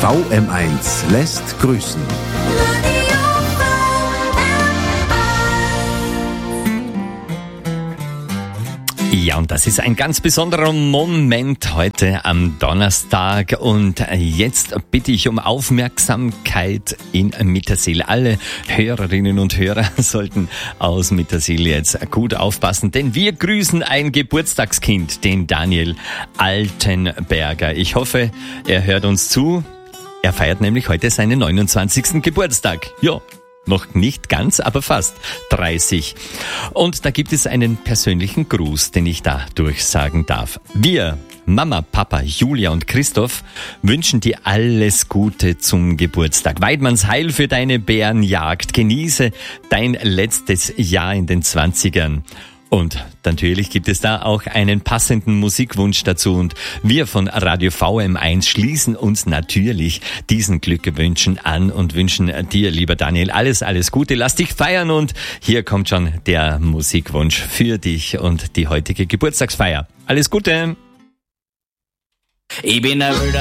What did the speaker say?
VM1 lässt grüßen. Ja, und das ist ein ganz besonderer Moment heute am Donnerstag. Und jetzt bitte ich um Aufmerksamkeit in Mittersill. Alle Hörerinnen und Hörer sollten aus Mittersill jetzt gut aufpassen, denn wir grüßen ein Geburtstagskind, den Daniel Altenberger. Ich hoffe, er hört uns zu. Er feiert nämlich heute seinen 29. Geburtstag. Ja. Noch nicht ganz, aber fast 30. Und da gibt es einen persönlichen Gruß, den ich da durchsagen darf. Wir, Mama, Papa, Julia und Christoph, wünschen dir alles Gute zum Geburtstag. Weidmanns Heil für deine Bärenjagd. Genieße dein letztes Jahr in den 20ern. Und natürlich gibt es da auch einen passenden Musikwunsch dazu. Und wir von Radio VM1 schließen uns natürlich diesen Glückwünschen an und wünschen dir, lieber Daniel, alles Gute. Lass dich feiern und hier kommt schon der Musikwunsch für dich und die heutige Geburtstagsfeier. Alles Gute! Ich bin ein wilder